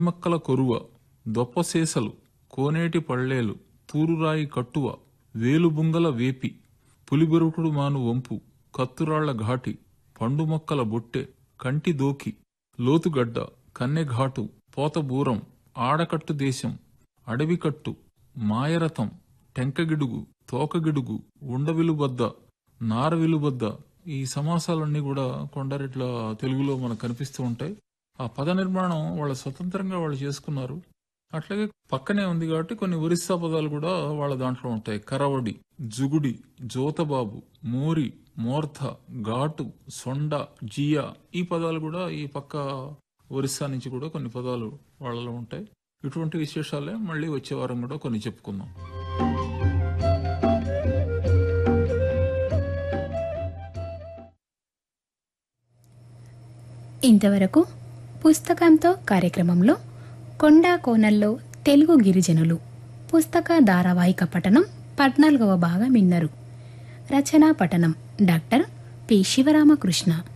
మక్కల కొరువ, దొప్పసేసలు, కోనేటి పళ్ళేలు, తూరురాయి కట్టువ, వేలుబుంగల వేపి, పులిబెరుకుడు మాను వంపు, కత్తురాళ్ల ఘాటి, పండు మొక్కల బొట్టె, కంటి దోకి, లోతుగడ్డ, కన్నెఘాటు, పోతబూరం, ఆడకట్టు దేశం, అడవికట్టు, మాయరథం, టెంకగిడుగు, తోకగిడుగు, ఉండవిలుబద్ద, నారవిలుబద్ద, ఈ సమాసాలన్నీ కూడా కొండరెట్ల తెలుగులో మనకు కనిపిస్తూ ఉంటాయి. ఆ పద నిర్మాణం వాళ్ళ స్వతంత్రంగా వాళ్ళు చేసుకున్నారు. అట్లాగే పక్కనే ఉంది కాబట్టి కొన్ని ఒరిస్సా పదాలు కూడా వాళ్ళ దాంట్లో ఉంటాయి. కరవడి, జుగుడి, జోతబాబు, మోరి, మోర్ధ, ఘాటు, సొండ, జియా, ఈ పదాలు కూడా ఈ పక్క ఒరిస్సా నుంచి కూడా కొన్ని పదాలు వాళ్ళలో ఉంటాయి. ఇటువంటి విశేషాలే మళ్ళీ వచ్చే వారం కూడా కొన్ని చెప్పుకుందాం. ఇంతవరకు పుస్తకంతో కార్యక్రమంలో కొండా కోనల్లో తెలుగు గిరిజనులు పుస్తక ధారావాహిక పఠనం 14వ భాగం విన్నారు. రచనా పఠనం డాక్టర్ పి. శివరామకృష్ణ.